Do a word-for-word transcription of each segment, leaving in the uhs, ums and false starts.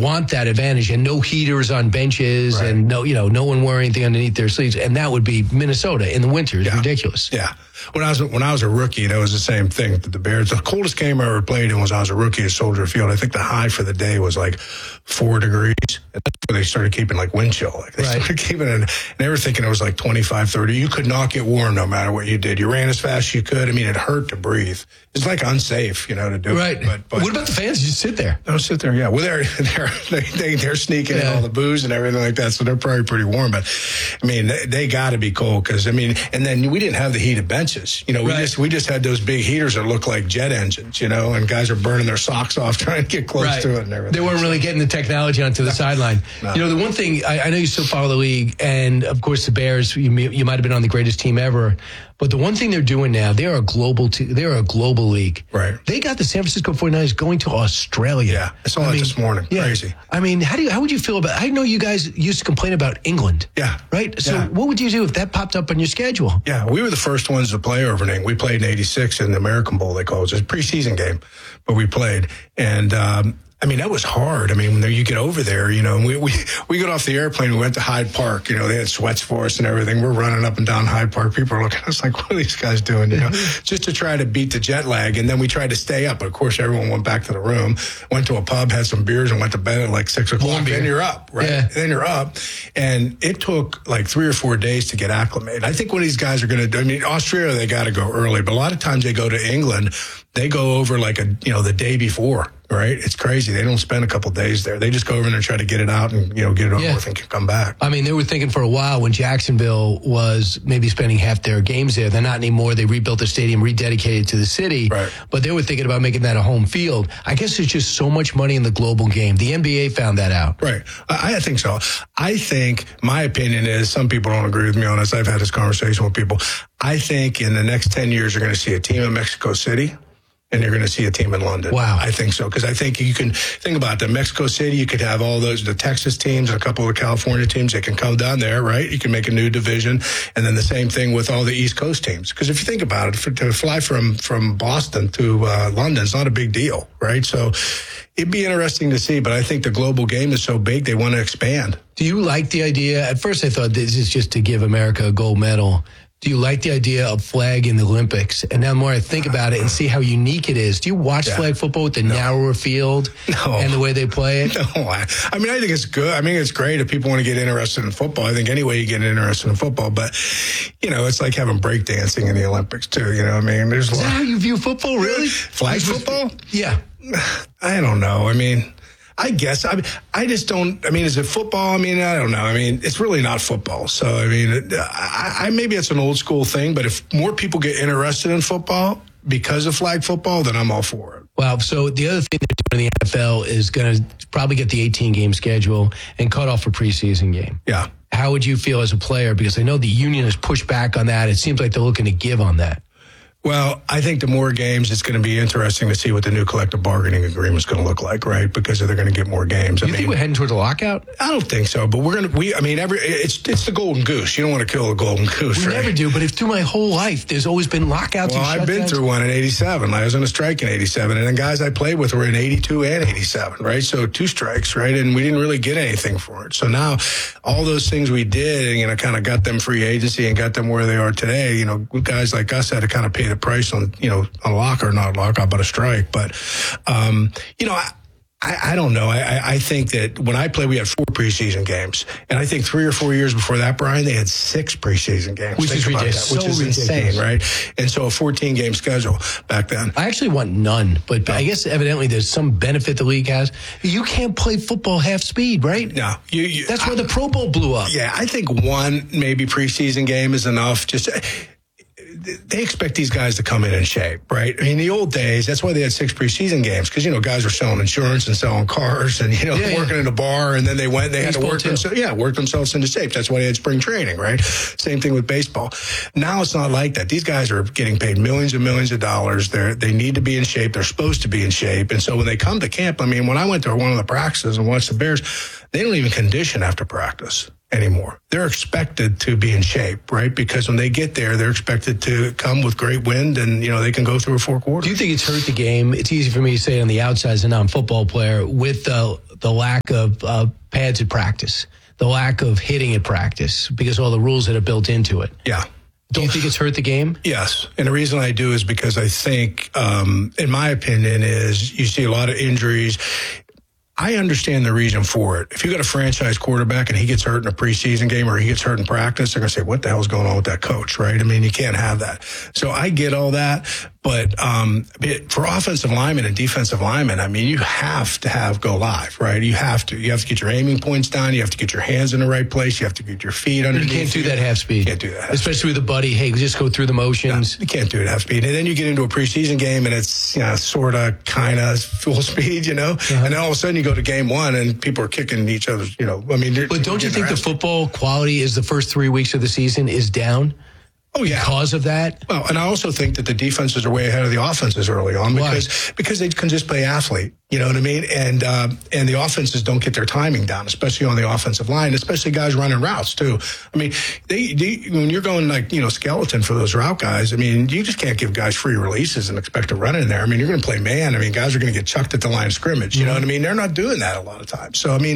want that advantage, and no heaters on benches, right. and no, you know, no one wearing anything underneath their sleeves, and that would be Minnesota in the winter. It's yeah. ridiculous. Yeah. When I was when I was a rookie, that was the same thing. The Bears, the coldest game I ever played in was I was a rookie at Soldier Field. I think the high for the day was like four degrees. And that's when they started keeping like wind chill. Like they right. started keeping it, and they were thinking it was like twenty-five, thirty. You could not get warm no matter what you did. You ran as fast as you could. I mean, it hurt to breathe. It's like unsafe, you know, to do right. it. Right. But, but what about the fans? You just sit there. They'll sit there, yeah. Well, they're they're they, they, they're sneaking yeah. in all the booze and everything like that, so they're probably pretty warm. But I mean, they, they got to be cold because I mean, and then we didn't have the heated benches. You know, we right. just we just had those big heaters that look like jet engines. You know, and guys are burning their socks off trying to get close right. to it and everything. They weren't really getting the technology onto the no. sideline. No. You know, the one thing I, I know you still follow the league, and of course the Bears. You you might have been on the greatest team ever. But the one thing they're doing now, they are a global te- they're a global league. Right. They got the San Francisco forty-niners going to Australia. Yeah. I saw I that mean, this morning. Yeah. Crazy. I mean, how do you how would you feel about I know you guys used to complain about England. Yeah. Right? So yeah. what would you do if that popped up on your schedule? Yeah, we were the first ones to play over in England. We played in eighty-six in the American Bowl, they call it. It was a preseason game, but we played. And um I mean, that was hard. I mean, when you get over there, you know, we, we, we got off the airplane, we went to Hyde Park, you know, they had sweats for us and everything. We're running up and down Hyde Park. People are looking at us like, what are these guys doing, you know, just to try to beat the jet lag. And then we tried to stay up. But of course, everyone went back to the room, went to a pub, had some beers and went to bed at like six o'clock. Then you're up, right? Yeah. Then you're up. And it took like three or four days to get acclimated. I think what these guys are going to do, I mean, Australia, they got to go early, but a lot of times they go to England, they go over like a, you know, the day before. Right? It's crazy. They don't spend a couple of days there. They just go over there and try to get it out and, you know, get it over yeah. with and can come back. I mean, they were thinking for a while when Jacksonville was maybe spending half their games there. They're not anymore. They rebuilt the stadium, rededicated to the city. Right. But they were thinking about making that a home field. I guess there's just so much money in the global game. The N B A found that out. Right. I, I think so. I think my opinion is, some people don't agree with me on this. I've had this conversation with people. I think in the next ten years, you're going to see a team in Mexico City. And you're going to see a team in London. Wow. I think so. Because I think you can think about the Mexico City. You could have all those, the Texas teams, and a couple of the California teams. They can come down there, right? You can make a new division. And then the same thing with all the East Coast teams. Because if you think about it, for, to fly from, from Boston to uh, London is not a big deal, right? So it'd be interesting to see. But I think the global game is so big, they want to expand. Do you like the idea? At first I thought this is just to give America a gold medal. Do you like the idea of flag in the Olympics? And now the more I think about it and see how unique it is, do you watch yeah. flag football with the no. narrower field no. and the way they play it? No, I, I mean, I think it's good. I mean, it's great if people want to get interested in football. I think any way you get interested in football, but, you know, it's like having breakdancing in the Olympics, too. You know what I mean? There's is a lot. that how you view football, really? Flag football? Yeah. I don't know. I mean... I guess. I mean, I just don't. I mean, is it football? I mean, I don't know. I mean, it's really not football. So, I mean, I, I maybe it's an old school thing, but if more people get interested in football because of flag football, then I'm all for it. Wow. So the other thing they're doing in the N F L is going to probably get the eighteen game schedule and cut off a preseason game. Yeah. How would you feel as a player? Because I know the union has pushed back on that. It seems like they're looking to give on that. Well, I think the more games, it's going to be interesting to see what the new collective bargaining agreement is going to look like, right? Because they're going to get more games. Do you I think mean, we're heading towards a lockout? I don't think so, but we're going to, we, I mean, every, it's, it's the golden goose. You don't want to kill the golden goose, we right? never do, but if through my whole life, there's always been lockouts. Well, and I've been shutdowns. through one in eighty-seven. I was on a strike in eighty-seven, and the guys I played with were in eighty-two and eighty-seven, right? So two strikes, right? And we didn't really get anything for it. So now all those things we did, and, you know, kind of got them free agency and got them where they are today, you know, guys like us had to kind of pay the price on, you know, a lock or not a lockout, but a strike. But, um, you know, I, I, I don't know. I, I think that when I played, we had four preseason games. And I think three or four years before that, Brian, they had six preseason games. Which is ridiculous. That, which so is ridiculous. insane, right? And so a fourteen game schedule back then. I actually want none, but no. I guess evidently there's some benefit the league has. You can't play football half speed, right? No. You, you, That's I, where the Pro Bowl blew up. Yeah, I think one maybe preseason game is enough. Just... They expect these guys to come in in shape, right? I mean, the old days, that's why they had six preseason games, because, you know, guys were selling insurance and selling cars and, you know, yeah, working yeah. in a bar, and then they went, they baseball had to work themselves, yeah, work themselves into shape. That's why they had spring training, right? Same thing with baseball. Now it's not like that. These guys are getting paid millions and millions of dollars. They're, they need to be in shape. They're supposed to be in shape. And so when they come to camp, I mean, when I went to one of the practices and watched the Bears, they don't even condition after practice. anymore. They're expected to be in shape, right? Because when they get there, they're expected to come with great wind, and, you know, they can go through a four quarters. Do you think it's hurt the game? It's easy for me to say on the outside as a non-football player with the, the lack of uh, pads at practice, the lack of hitting at practice, because all the rules that are built into it. Yeah. Do you think it's hurt the game? Yes. And the reason I do is because I think, um, in my opinion, is you see a lot of injuries. I understand the reason for it. If you got a franchise quarterback and he gets hurt in a preseason game or he gets hurt in practice, they're going to say, what the hell's going on with that coach, right? I mean, you can't have that. So I get all that. But um, for offensive linemen and defensive linemen, I mean, you have to have go live, right? You have to. You have to get your aiming points down. You have to get your hands in the right place. You have to get your feet underneath. You can't do that half speed. You can't do that. Especially with a buddy. Hey, just go through the motions. No, you can't do it half speed. And then you get into a preseason game and it's, you know, sort of, kind of full speed, you know? Uh-huh. And then all of a sudden you go to game one and people are kicking each other's, you know, I mean. But don't you think the football quality is the first three weeks of the season is down? Oh, yeah. Because of that? Well, and I also think that the defenses are way ahead of the offenses early on because Why? because they can just play athlete. You know what I mean? And uh, and the offenses don't get their timing down, especially on the offensive line, especially guys running routes, too. I mean, they, they when you're going like, you know, skeleton for those route guys, I mean, you just can't give guys free releases and expect to run in there. I mean, you're going to play man. I mean, guys are going to get chucked at the line of scrimmage. You mm-hmm. know what I mean? They're not doing that a lot of times. So, I mean,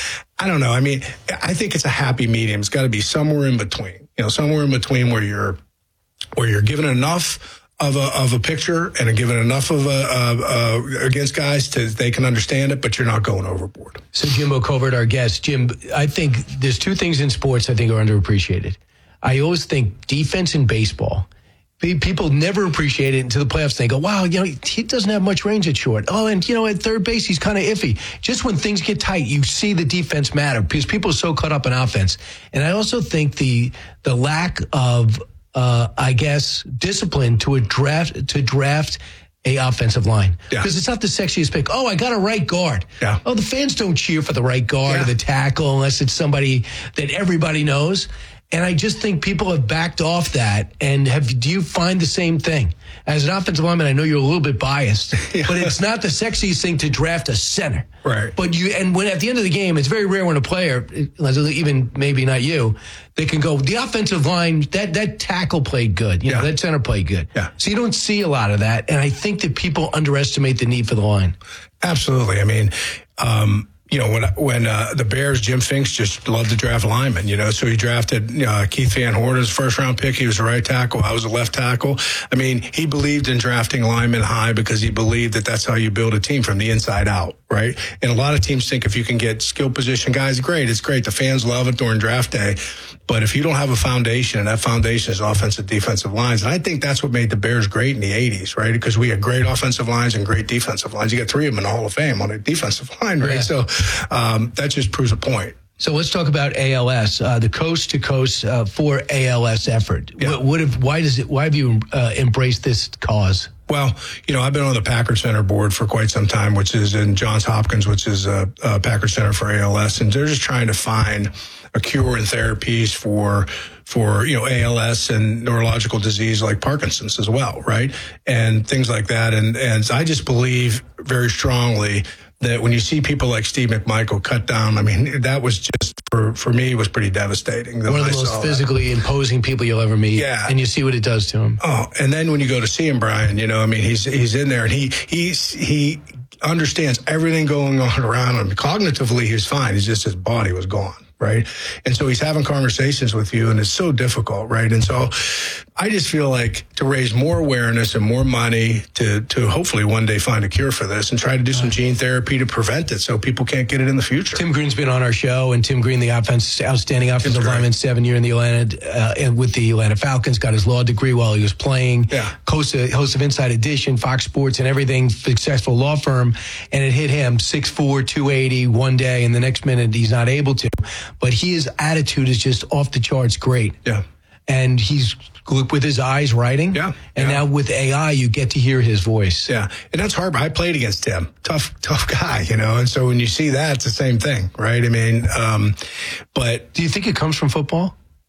I don't know. I mean, I think it's a happy medium. It's got to be somewhere in between, you know, somewhere in between where you're where you're given enough of a of a picture and are given enough of a uh, uh, against guys to they can understand it, but you're not going overboard. So Jimbo Covert, our guest, Jim, I think there's two things in sports I think are underappreciated. I always think defense in baseball. People never appreciate it until the playoffs. They go, wow, you know, he doesn't have much range at short. Oh, and, you know, at third base, he's kind of iffy. Just when things get tight, you see the defense matter because people are so caught up in offense. And I also think the the lack of, uh, I guess, discipline to a draft, to draft a offensive line. Because yeah. it's not the sexiest pick. Oh, I got a right guard. Yeah. Oh, the fans don't cheer for the right guard yeah. or the tackle unless it's somebody that everybody knows. And I just think people have backed off that. And have do you find the same thing? As an offensive lineman, I know you're a little bit biased, yeah. but it's not the sexiest thing to draft a center. Right. But you, and when at the end of the game, it's very rare when a player, even maybe not you, they can go, the offensive line, that, that tackle played good. You know, yeah. that center played good. Yeah. So you don't see a lot of that. And I think that people underestimate the need for the line. Absolutely. I mean, um, you know, when when uh, the Bears, Jim Finks just loved to draft linemen, you know, so he drafted uh, Keith Van Horn as first round pick. He was a right tackle. I was a left tackle. I mean, he believed in drafting linemen high because he believed that that's how you build a team from the inside out, right? And a lot of teams think if you can get skill position guys, great. It's great. The fans love it during draft day. But if you don't have a foundation, and that foundation is offensive, defensive lines, and I think that's what made the Bears great in the eighties, right? Because we had great offensive lines and great defensive lines. You got three of them in the Hall of Fame on a defensive line, right? Yeah. So um, that just proves a point. So let's talk about A L S, uh, the coast to coast uh, for A L S effort. Yeah. What, what have, why does it? Why have you uh, embraced this cause? Well, you know, I've been on the Packard Center board for quite some time, which is in Johns Hopkins, which is a, a Packard Center for A L S, and they're just trying to find a cure and therapies for for you know A L S and neurological disease like Parkinson's as well, right? And things like that. And and I just believe very strongly that when you see people like Steve McMichael cut down, I mean, that was just, for, for me, was pretty devastating. One of the most physically that. imposing people you'll ever meet. Yeah. And you see what it does to him. Oh, and then when you go to see him, Brian, you know, I mean, he's he's in there and he he's he understands everything going on around him. Cognitively, he was fine. It's just his body was gone. Right. And so he's having conversations with you and it's so difficult. Right. And so I just feel like to raise more awareness and more money to, to hopefully one day find a cure for this and try to do some gene therapy to prevent it so people can't get it in the future. Tim Green's been on our show, and Tim Green, the offense, outstanding offensive lineman, seven year in the Atlanta, uh, and with the Atlanta Falcons, got his law degree while he was playing. Yeah. Host, of, host of Inside Edition, Fox Sports and everything, successful law firm. And it hit him six four, two eighty one day, and the next minute he's not able to. But his attitude is just off the charts great. Yeah. And he's with his eyes writing. Yeah. And yeah. now with A I, you get to hear his voice. Yeah. And that's hard. I played against him. Tough, tough guy, you know. And so when you see that, it's the same thing, right? I mean, um, but. Do you think it comes from football?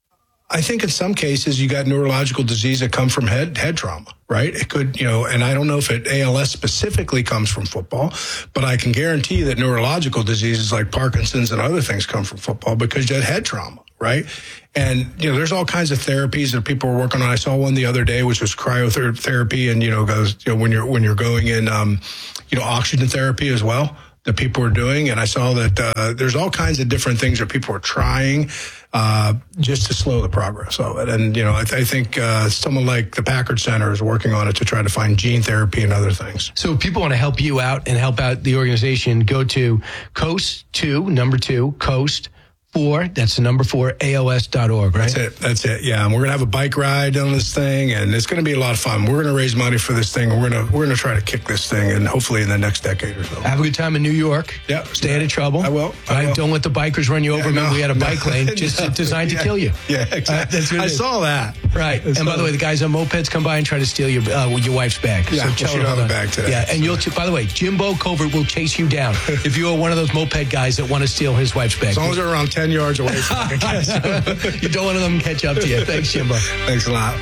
I think in some cases you got neurological disease that come from head head trauma, right? It could, you know, and I don't know if it A L S specifically comes from football, but I can guarantee that neurological diseases like Parkinson's and other things come from football because you had head trauma, right? And, you know, there's all kinds of therapies that people are working on. I saw one the other day, which was cryotherapy, and, you know, goes, you know, when you're when you're going in, um, you know, oxygen therapy as well that people are doing. And I saw that uh, there's all kinds of different things that people are trying uh, just to slow the progress of it. And, you know, I, th- I think uh, someone like the Packard Center is working on it to try to find gene therapy and other things. So if people want to help you out and help out the organization, go to Coast two, number two, Coast four, that's the number four, A O S dot org, right? That's it. That's it. Yeah. And we're going to have a bike ride on this thing, and it's going to be a lot of fun. We're going to raise money for this thing, and we're going to, we're going to try to kick this thing, and hopefully in the next decade or so. Have a good time in New York. Yeah. Stay out of trouble. I will. I right? will. Don't let the bikers run you over. Yeah, no, we had a bike no, lane just no, designed yeah, to kill you. Yeah, exactly. Uh, that's what it I is. saw that. Right. I and saw by the way, that. the guys on mopeds come by and try to steal your uh, your wife's bag. Yeah, so well, tell she her don't have all a that. bag today. Yeah, and you'll, t- by the way, Jimbo Covert will chase you down if you are one of those moped guys that want to steal his wife's bag. As long as they're around ten yards away from me. You don't want them to catch up to you. Thanks, Jimbo. Thanks a lot.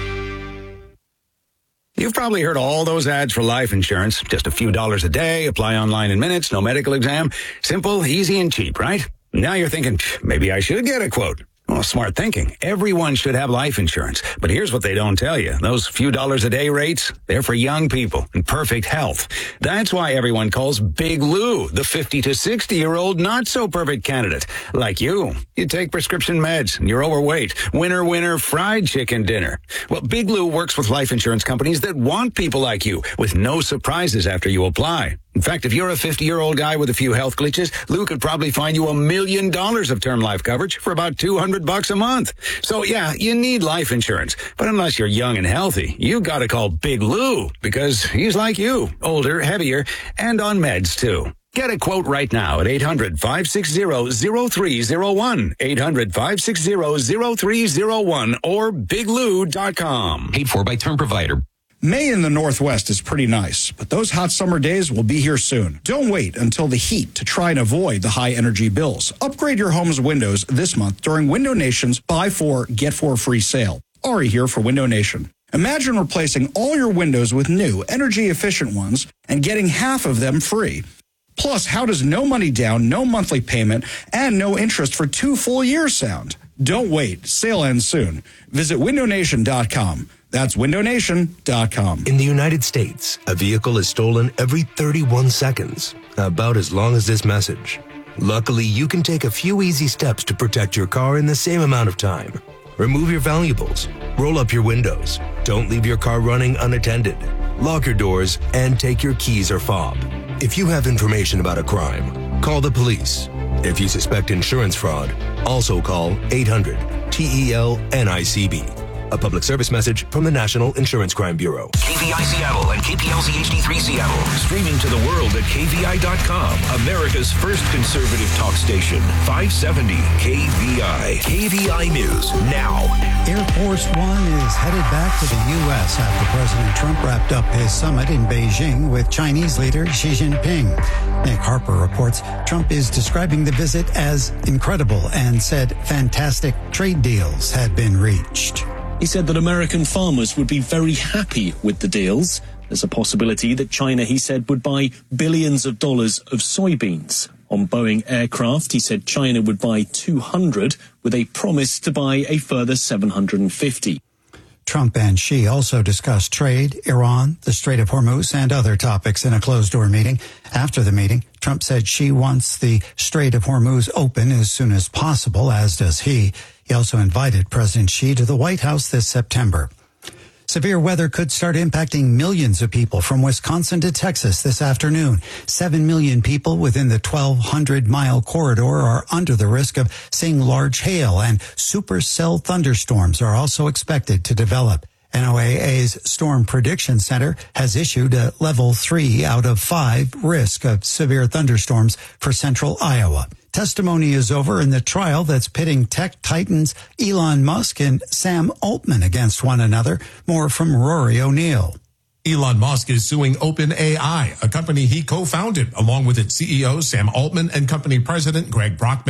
You've probably heard all those ads for life insurance. Just a few dollars a day, apply online in minutes, no medical exam. Simple, easy, and cheap, right? Now you're thinking, maybe I should get a quote. Well, smart thinking. Everyone should have life insurance. But here's what they don't tell you. Those few dollars a day rates, they're for young people in perfect health. That's why everyone calls Big Lou the fifty to sixty-year-old not-so-perfect candidate. Like you. You take prescription meds, and you're overweight. Winner, winner, fried chicken dinner. Well, Big Lou works with life insurance companies that want people like you, with no surprises after you apply. In fact, if you're a fifty-year-old guy with a few health glitches, Lou could probably find you a million dollars of term life coverage for about two hundred bucks a month. So yeah, you need life insurance. But unless you're young and healthy, you gotta call Big Lou, because he's like you, older, heavier, and on meds too. Get a quote right now at eight hundred, five six zero, zero three zero one, eight hundred, five six zero, zero three zero one, or big lou dot com. Paid for by term provider. May in the Northwest is pretty nice, but those hot summer days will be here soon. Don't wait until the heat to try and avoid the high energy bills. Upgrade your home's windows this month during Window Nation's Buy Four, Get Four Free sale. Ari here for Window Nation. Imagine replacing all your windows with new, energy-efficient ones and getting half of them free. Plus, how does no money down, no monthly payment, and no interest for two full years sound? Don't wait. Sale ends soon. Visit window nation dot com. That's window nation dot com. In the United States, a vehicle is stolen every thirty-one seconds, about as long as this message. Luckily, you can take a few easy steps to protect your car in the same amount of time. Remove your valuables, roll up your windows, don't leave your car running unattended, lock your doors, and take your keys or fob. If you have information about a crime, call the police. If you suspect insurance fraud, also call eight hundred T E L N I C B. A public service message from the National Insurance Crime Bureau. K V I Seattle and K P L Z H D three Seattle. Streaming to the world at K V I dot com. America's first conservative talk station. five seventy K V I. K V I News now. Air Force One is headed back to the U S after President Trump wrapped up his summit in Beijing with Chinese leader Xi Jinping. Nick Harper reports Trump is describing the visit as incredible and said fantastic trade deals had been reached. He said that American farmers would be very happy with the deals. There's a possibility that China, he said, would buy billions of dollars of soybeans. On Boeing aircraft, he said China would buy two hundred, with a promise to buy a further seven hundred fifty. Trump and Xi also discussed trade, Iran, the Strait of Hormuz, and other topics in a closed-door meeting. After the meeting, Trump said Xi wants the Strait of Hormuz open as soon as possible, as does he. He also invited President Xi to the White House this September. Severe weather could start impacting millions of people from Wisconsin to Texas this afternoon. Seven million people within the twelve hundred mile corridor are under the risk of seeing large hail, and supercell thunderstorms are also expected to develop. N O A A's Storm Prediction Center has issued a level three out of five risk of severe thunderstorms for central Iowa. Testimony is over in the trial that's pitting tech titans Elon Musk and Sam Altman against one another. More from Rory O'Neill. Elon Musk is suing OpenAI, a company he co-founded, along with its C E O, Sam Altman, and company president, Greg Brockman.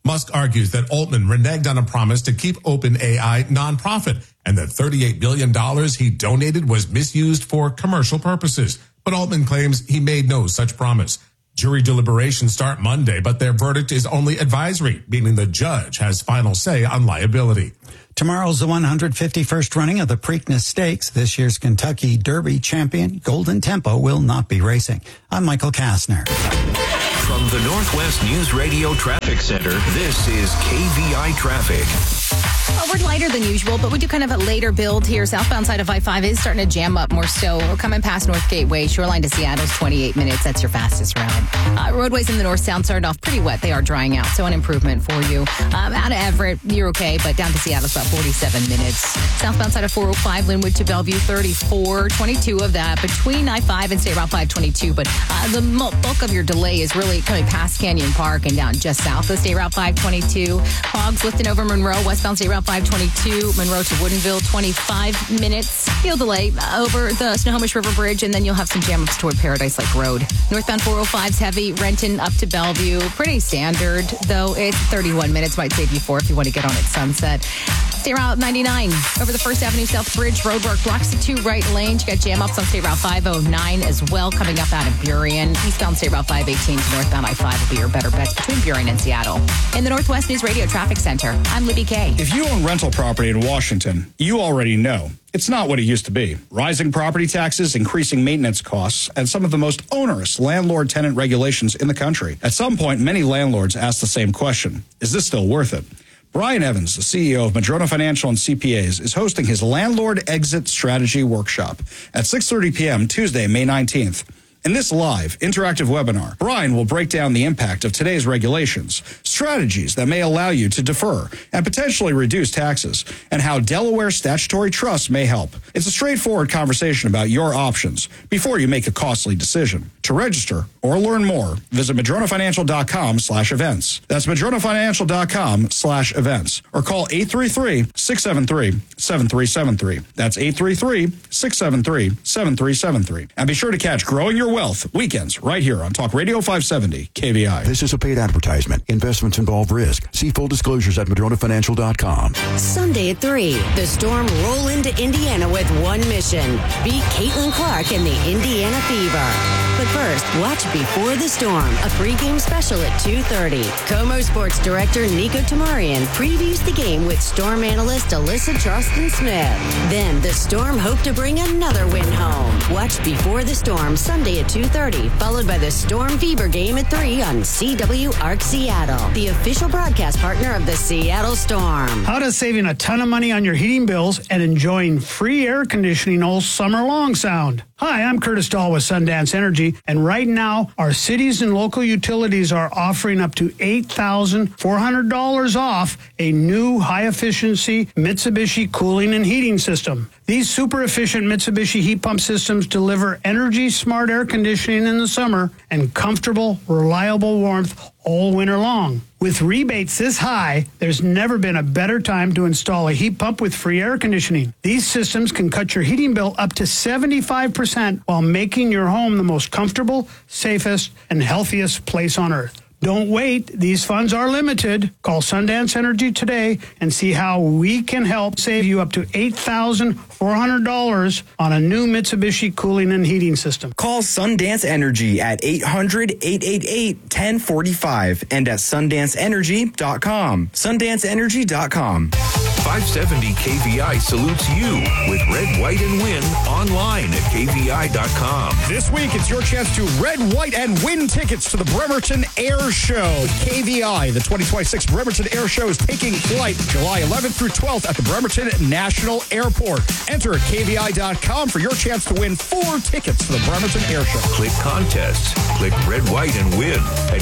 Musk argues that Altman reneged on a promise to keep OpenAI nonprofit and that thirty-eight billion dollars he donated was misused for commercial purposes. But Altman claims he made no such promise. Jury deliberations start Monday, but their verdict is only advisory, meaning the judge has final say on liability. Tomorrow's the one hundred fifty-first running of the Preakness Stakes. This year's Kentucky Derby champion, Golden Tempo, will not be racing. I'm Michael Kastner. From the Northwest News Radio Traffic Center, this is K V I Traffic. Well, we're lighter than usual, but we do kind of a later build here. Southbound side of I five is starting to jam up more so. We're coming past North Gateway. Shoreline to Seattle's twenty-eight minutes. That's your fastest route. Uh, roadways in the north sound started off pretty wet. They are drying out, so an improvement for you. Um, out of Everett, you're okay, but down to Seattle's about forty-seven minutes. Southbound side of four oh five, Linwood to Bellevue, thirty-four, twenty-two of that between I five and State Route five twenty-two. But uh, the bulk of your delay is really coming past Canyon Park and down just south of State Route five twenty-two. Hogs lifting over Monroe, westbound State Route five twenty-two, Monroe to Woodinville, twenty-five minutes. You'll delay over the Snohomish River Bridge, and then you'll have some jam-ups toward Paradise Lake Road. Northbound four oh five's heavy, Renton up to Bellevue. Pretty standard, though. It's thirty-one minutes. Might save you four if you want to get on at Sunset. State Route ninety-nine over the First Avenue South Bridge. Roadwork blocks the two right lanes. You got jam-ups on State Route five oh nine as well, coming up out of Burien. Eastbound State Route five eighteen to northbound I five will be your better bets between Burien and Seattle. In the Northwest News Radio Traffic Center, I'm Libby Kay. If you own rental property in Washington, you already know it's not what it used to be. Rising property taxes, increasing maintenance costs, and some of the most onerous landlord-tenant regulations in the country. At some point, many landlords ask the same question: is this still worth it? Brian Evans, the C E O of Madrona Financial and C P As, is hosting his Landlord Exit Strategy Workshop at six thirty p.m. Tuesday, May nineteenth. In this live, interactive webinar, Brian will break down the impact of today's regulations, strategies that may allow you to defer and potentially reduce taxes, and how Delaware statutory trusts may help. It's a straightforward conversation about your options before you make a costly decision. To register or learn more, visit madronafinancial.com slash events. That's madronafinancial.com slash events. Or call eight three three, six seven three, seven three seven three. That's eight three three, six seven three, seven three seven three. And be sure to catch Growing Your Wealth weekends right here on Talk Radio five seventy K V I. This is a paid advertisement. Investments involve risk. See full disclosures at madrona financial dot com. Sunday at three, the Storm roll into Indiana with one mission: beat Caitlin Clark and the Indiana Fever. But first, watch Before the Storm, a pregame special at two thirty. Como Sports Director Nico Tamarian previews the game with Storm analyst Alyssa Charleston-Smith. Then the Storm hope to bring another win home. Watch Before the Storm Sunday at two thirty, followed by the Storm Fever game at three on C W Arc Seattle, the official broadcast partner of the Seattle Storm. How does saving a ton of money on your heating bills and enjoying free air conditioning all summer long sound? Hi, I'm Curtis Dahl with Sundance Energy, and right now, our cities and local utilities are offering up to eight thousand four hundred dollars off a new high-efficiency Mitsubishi cooling and heating system. These super-efficient Mitsubishi heat pump systems deliver energy-smart air conditioning in the summer and comfortable, reliable warmth all winter long. With rebates this high, there's never been a better time to install a heat pump with free air conditioning. These systems can cut your heating bill up to seventy-five percent while making your home the most comfortable, safest, and healthiest place on earth. Don't wait. These funds are limited. Call Sundance Energy today and see how we can help save you up to eight thousand four hundred dollars on a new Mitsubishi cooling and heating system. Call Sundance Energy at eight hundred, eight eight eight, one zero four five and at sundance energy dot com. sundance energy dot com. five seventy K V I salutes you with Red, White, and Win online at K V I dot com. This week, it's your chance to red, white, and win tickets to the Bremerton Air Show. K V I, the twenty twenty-six Bremerton Air Show, is taking flight July eleventh through twelfth at the Bremerton National Airport. Enter at K V I dot com for your chance to win four tickets to the Bremerton Air Show. Click contests. Click Red, White, and Win at